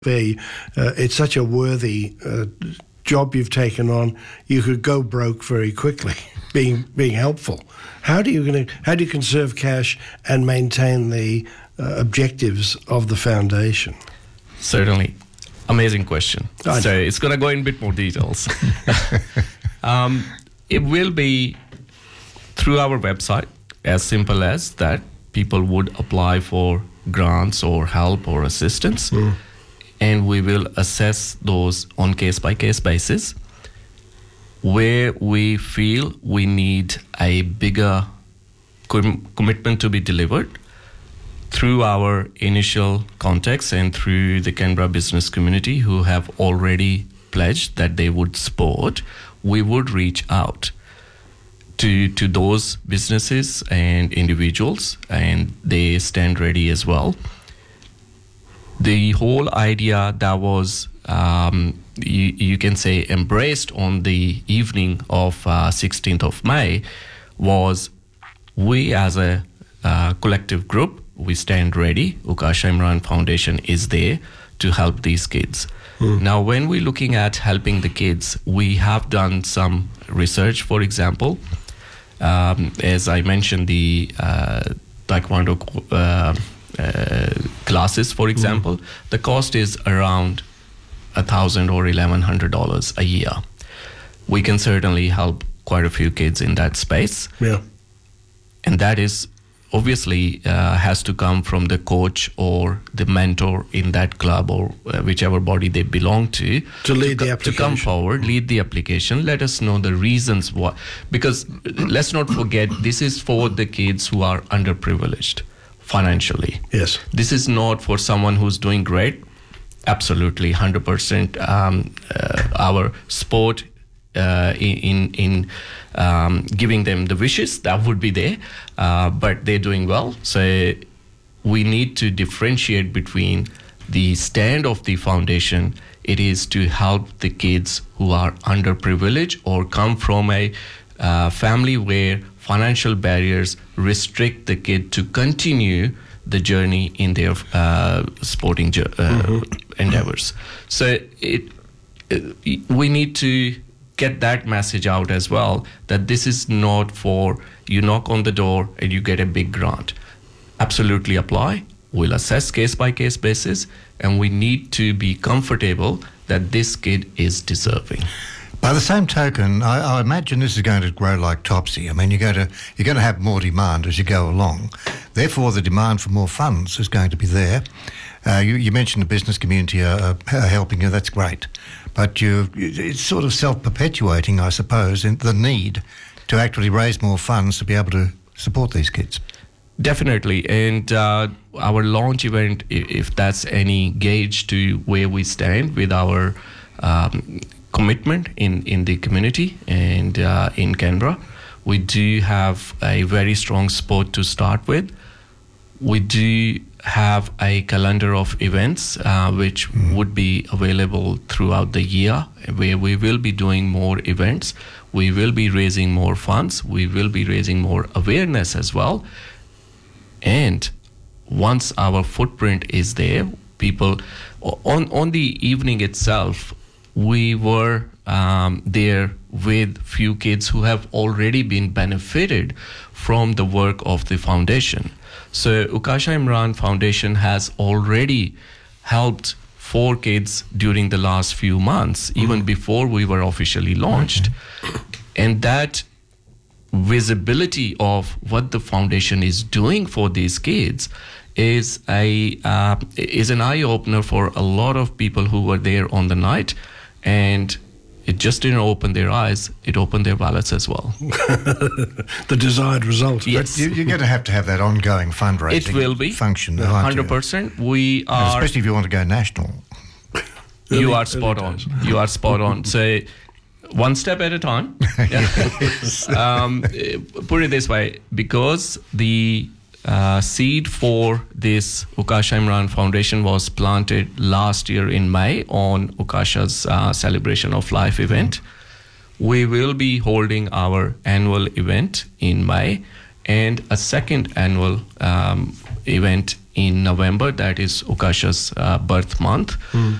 It's such a worthy job you've taken on. You could go broke very quickly, being helpful. How do you conserve cash and maintain the objectives of the foundation? Certainly, amazing question. So it's going to go in a bit more details. It will be through our website, as simple as that. People would apply for grants or help or assistance. And we will assess those on case-by-case basis. Where we feel we need a bigger commitment to be delivered through our initial contacts and through the Canberra business community who have already pledged that they would support, we would reach out to those businesses and individuals, and they stand ready as well. The whole idea that was, you can say, embraced on the evening of 16th of May was we as a collective group, we stand ready. Ukasha Imran Foundation is there to help these kids. Now, when we're looking at helping the kids, we have done some research, for example. As I mentioned, the Taekwondo classes, for example, the cost is around $1,000 or $1,100 a year. We can certainly help quite a few kids in that space. Yeah. And that is obviously has to come from the coach or the mentor in that club or whichever body they belong to lead the application. To come forward, lead the application, let us know the reasons why. Because let's not forget, this is for the kids who are underprivileged financially. Yes. This is not for someone who's doing great. Absolutely, 100%. Our sport in giving them the wishes that would be there, but they're doing well. So we need to differentiate between the stand of the foundation. It is to help the kids who are underprivileged or come from a family where financial barriers restrict the kid to continue the journey in their sporting endeavors. So we need to get that message out as well, that this is not for you knock on the door and you get a big grant. Absolutely apply. We'll assess case-by-case basis, and we need to be comfortable that this kid is deserving. By the same token, I imagine this is going to grow like topsy. I mean, you're going to have more demand as you go along. Therefore, the demand for more funds is going to be there. You mentioned the business community are helping you. That's great. But it's sort of self-perpetuating, I suppose, in the need to actually raise more funds to be able to support these kids. Definitely. And our launch event, if that's any gauge to where we stand with our commitment in the community and in Canberra, we do have a very strong support to start with. We do have a calendar of events which would be available throughout the year, where we will be doing more events. We will be raising more funds. We will be raising more awareness as well. And once our footprint is there, people on the evening itself, we were there with few kids who have already been benefited from the work of the foundation. So Ukasha Imran Foundation has already helped 4 kids during the last few months, even before we were officially launched. And that visibility of what the foundation is doing for these kids is an eye-opener for a lot of people who were there on the night. And it just didn't open their eyes, it opened their wallets as well. The desired result. Yes. But you're going to have that ongoing fundraising it will be function. 100%. We are, especially if you want to go national. You are spot on. You are spot on. So one step at a time. Put it this way, because the seed for this Ukasha Imran Foundation was planted last year in May on Ukasha's Celebration of Life event. We will be holding our annual event in May and a second annual event in November, that is Ukasha's birth month.